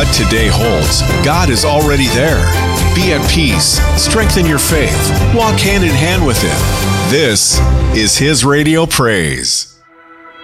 what today holds, God is already there. Be at peace, strengthen your faith, walk hand in hand with Him. This is His Radio Praise.